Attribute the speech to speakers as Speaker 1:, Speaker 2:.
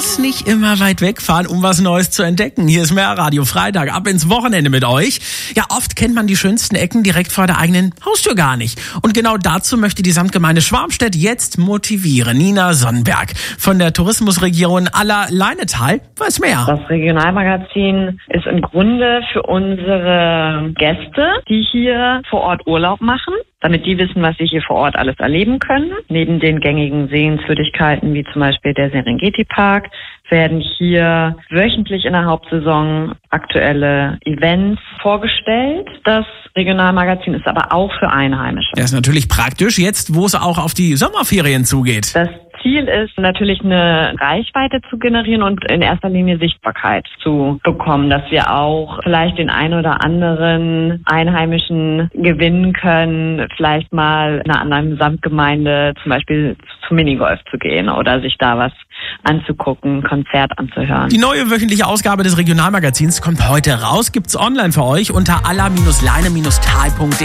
Speaker 1: muss nicht immer weit wegfahren, um was Neues zu entdecken. Hier ist Mehrradio Freitag, ab ins Wochenende mit euch. Ja, oft kennt man die schönsten Ecken direkt vor der eigenen Haustür gar nicht. Und genau dazu möchte die Samtgemeinde Schwarmstedt jetzt motivieren. Nina Sonnenberg von der Tourismusregion Aller-Leinetal weiß mehr.
Speaker 2: Das Regionalmagazin ist im Grunde für unsere Gäste, die hier vor Ort Urlaub machen, damit die wissen, was sie hier vor Ort alles erleben können. Neben den gängigen Sehenswürdigkeiten wie zum Beispiel der Serengeti-Park werden hier wöchentlich in der Hauptsaison aktuelle Events vorgestellt. Das Regionalmagazin ist aber auch für Einheimische.
Speaker 1: Das ist natürlich praktisch, jetzt wo es auch auf die Sommerferien zugeht.
Speaker 2: Das Ziel ist natürlich eine Reichweite zu generieren und in erster Linie Sichtbarkeit zu bekommen, dass wir auch vielleicht den ein oder anderen Einheimischen gewinnen können, vielleicht mal in einer anderen Samtgemeinde zum Beispiel zum Minigolf zu gehen oder sich da was anzugucken, ein Konzert anzuhören.
Speaker 1: Die neue wöchentliche Ausgabe des Regionalmagazins kommt heute raus, gibt's online für euch unter aller-leine-tal.de.